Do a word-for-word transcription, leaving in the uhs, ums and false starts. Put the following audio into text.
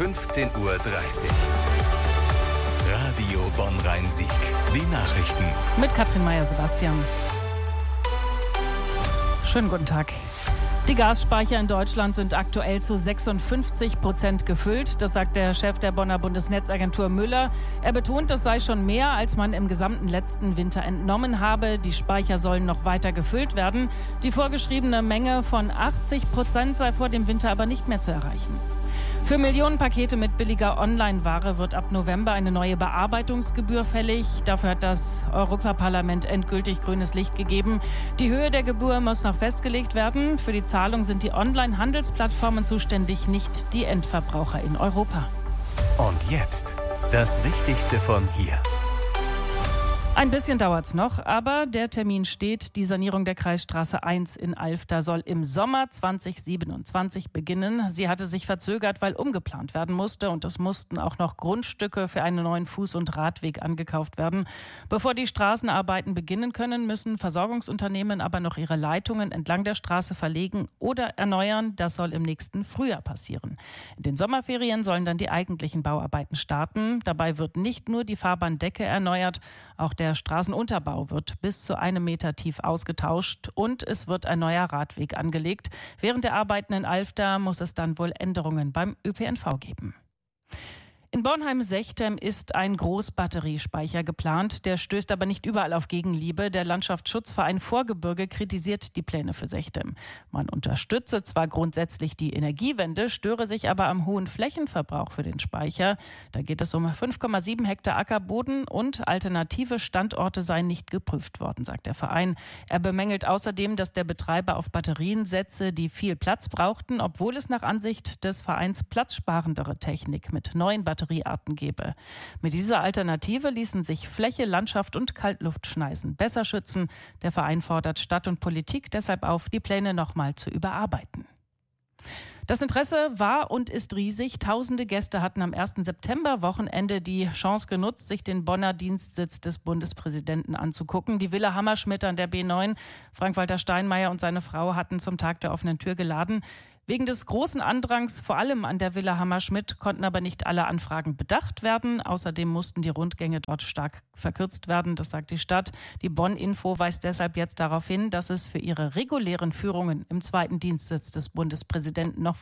fünfzehn Uhr dreißig. Radio Bonn-Rhein-Sieg. Die Nachrichten. Mit Katrin Meyer-Sebastian. Schönen guten Tag. Die Gasspeicher in Deutschland sind aktuell zu sechsundfünfzig Prozent gefüllt. Das sagt der Chef der Bonner Bundesnetzagentur Müller. Er betont, das sei schon mehr, als man im gesamten letzten Winter entnommen habe. Die Speicher sollen noch weiter gefüllt werden. Die vorgeschriebene Menge von achtzig Prozent sei vor dem Winter aber nicht mehr zu erreichen. Für Millionen Pakete mit billiger Online-Ware wird ab November eine neue Bearbeitungsgebühr fällig. Dafür hat das Europaparlament endgültig grünes Licht gegeben. Die Höhe der Gebühr muss noch festgelegt werden. Für die Zahlung sind die Online-Handelsplattformen zuständig, nicht die Endverbraucher in Europa. Und jetzt das Wichtigste von hier. Ein bisschen dauert's noch, aber der Termin steht. Die Sanierung der Kreisstraße eins in Alfter soll im Sommer zweitausendsiebenundzwanzig beginnen. Sie hatte sich verzögert, weil umgeplant werden musste und es mussten auch noch Grundstücke für einen neuen Fuß- und Radweg angekauft werden. Bevor die Straßenarbeiten beginnen können, müssen Versorgungsunternehmen aber noch ihre Leitungen entlang der Straße verlegen oder erneuern. Das soll im nächsten Frühjahr passieren. In den Sommerferien sollen dann die eigentlichen Bauarbeiten starten. Dabei wird nicht nur die Fahrbahndecke erneuert, auch der Straßenunterbau wird bis zu einem Meter tief ausgetauscht und es wird ein neuer Radweg angelegt. Während der Arbeiten in Alfter muss es dann wohl Änderungen beim Ö P N V geben. In Bornheim-Sechtem ist ein Großbatteriespeicher geplant. Der stößt aber nicht überall auf Gegenliebe. Der Landschaftsschutzverein Vorgebirge kritisiert die Pläne für Sechtem. Man unterstütze zwar grundsätzlich die Energiewende, störe sich aber am hohen Flächenverbrauch für den Speicher. Da geht es um fünf Komma sieben Hektar Ackerboden und alternative Standorte seien nicht geprüft worden, sagt der Verein. Er bemängelt außerdem, dass der Betreiber auf Batterien setze, die viel Platz brauchten, obwohl es nach Ansicht des Vereins platzsparendere Technik mit neuen Batterien Batteriearten gebe. Mit dieser Alternative ließen sich Fläche, Landschaft und Kaltluftschneisen besser schützen. Der Verein fordert Stadt und Politik deshalb auf, die Pläne nochmal zu überarbeiten. Das Interesse war und ist riesig. Tausende Gäste hatten am ersten September-Wochenende die Chance genutzt, sich den Bonner Dienstsitz des Bundespräsidenten anzugucken. Die Villa Hammerschmidt an der B neun. Frank-Walter Steinmeier und seine Frau hatten zum Tag der offenen Tür geladen. Wegen des großen Andrangs, vor allem an der Villa Hammerschmidt, konnten aber nicht alle Anfragen bedacht werden. Außerdem mussten die Rundgänge dort stark verkürzt werden, das sagt die Stadt. Die Bonn-Info weist deshalb jetzt darauf hin, dass es für ihre regulären Führungen im zweiten Dienstsitz des Bundespräsidenten noch